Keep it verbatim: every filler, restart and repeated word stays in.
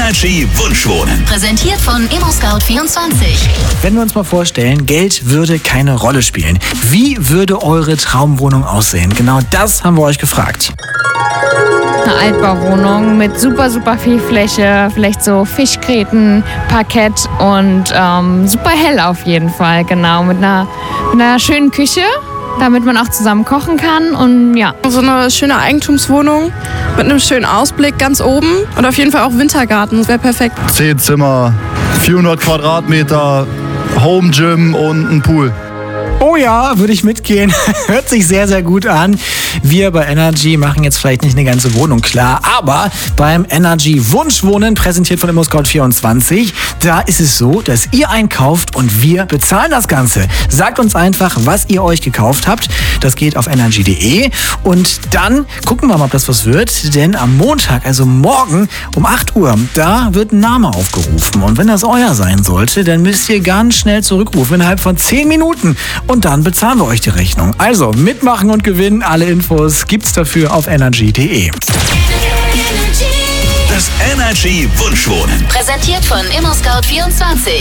Energy Wunschwohnen. Präsentiert von ImmoScout vierundzwanzig. Wenn wir uns mal vorstellen, Geld würde keine Rolle spielen. Wie würde eure Traumwohnung aussehen? Genau das haben wir euch gefragt. Eine Altbauwohnung mit super, super viel Fläche, vielleicht so Fischgräten, Parkett und ähm, super hell auf jeden Fall, genau, mit einer, mit einer schönen Küche, damit man auch zusammen kochen kann und ja. So eine schöne Eigentumswohnung mit einem schönen Ausblick ganz oben und auf jeden Fall auch Wintergarten, das wäre perfekt. Zehn Zimmer, vierhundert Quadratmeter, Home Gym und ein Pool. Oh ja, würde ich mitgehen. Hört sich sehr, sehr gut an. Wir bei Energy machen jetzt vielleicht nicht eine ganze Wohnung klar, aber beim Energy Wunschwohnen, präsentiert von ImmoScout vierundzwanzig, da ist es so, dass ihr einkauft und wir bezahlen das Ganze. Sagt uns einfach, was ihr euch gekauft habt. Das geht auf energy punkt de und dann gucken wir mal, ob das was wird, denn am Montag, also morgen um acht Uhr, da wird ein Name aufgerufen und wenn das euer sein sollte, dann müsst ihr ganz schnell zurückrufen, innerhalb von zehn Minuten. Und dann bezahlen wir euch die Rechnung. Also mitmachen und gewinnen. Alle Infos gibt's dafür auf energy punkt de. Das Energy Wunschwohnen. Präsentiert von ImmoScout vierundzwanzig.